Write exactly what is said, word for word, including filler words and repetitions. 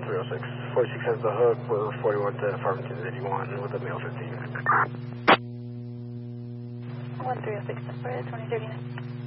three oh six. forty-six has the hook. We're forty-one to Farmington eighty-one with a male fifteen. one three oh six, twenty thirty-nine.